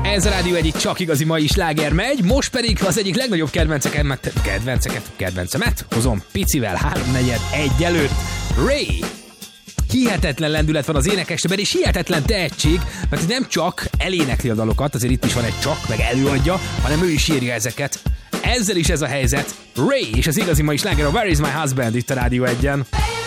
Ez a Rádió egyik csak igazi mai sláger megy, most pedig az egyik legnagyobb kedvencemet hozom picivel 3-4-1 előtt. Ray! Hihetetlen lendület van az énekesben, és hihetetlen tehetség, mert nem csak elénekli a dalokat, azért itt is van egy csak, meg előadja, hanem ő is írja ezeket. Ezzel is ez a helyzet. Ray és az igazi mai sláger a Where is my husband itt a Rádió 1-en.